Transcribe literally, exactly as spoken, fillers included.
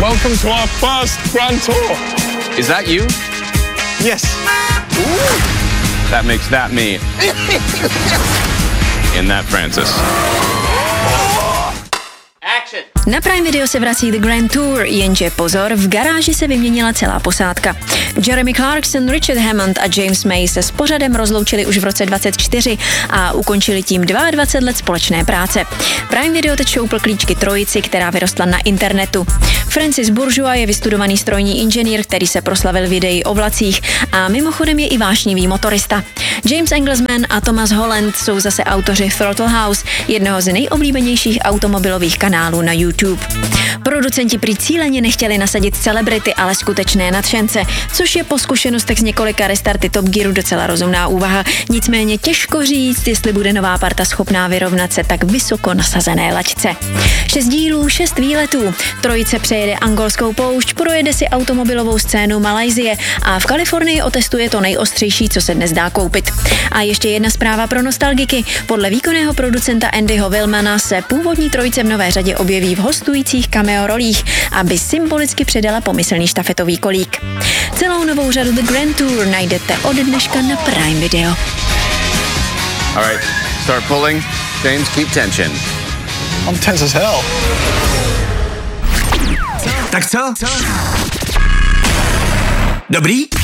Welcome to our first Grand Tour. Is that you? Yes. Ooh. That makes that me. And that Francis. Na Prime Video se vrací The Grand Tour, jenže pozor, v garáži se vyměnila celá posádka. Jeremy Clarkson, Richard Hammond a James May se s pořadem rozloučili už v roce dvacet čtyři a ukončili tím dvacet dva let společné práce. Prime Video teď šoupl klíčky trojici, která vyrostla na internetu. Francis Bourgeois je vystudovaný strojní inženýr, který se proslavil videí o vlacích a mimochodem je i vášnivý motorista. James Engelsman a Thomas Holland jsou zase autoři Throttle House, jednoho z nejoblíbenějších automobilových kanálů na YouTube. Producenti prý cíleně nechtěli nasadit celebrity, ale skutečné nadšence, což je po zkušenostech z několika restarty Top Gearu docela rozumná úvaha. Nicméně těžko říct, jestli bude nová parta schopná vyrovnat se tak vysoko nasazené laťce. Šest dílů, šest výletů. Trojice přejede angolskou poušť, projede si automobilovou scénu Malajsie a v Kalifornii otestuje to nejostřejší, co se dnes dá koupit. A ještě jedna zpráva pro nostalgiky. Podle výkonného producenta Andyho Wilmana se původní trojice v nové řadě objeví v hostujících cameo rolích, aby symbolicky předala pomyslný štafetový kolík. Celou novou řadu The Grand Tour najdete od dneška na Prime Video. All right, start pulling. James, keep tension. I'm tense as hell. Tak co? Dobrý?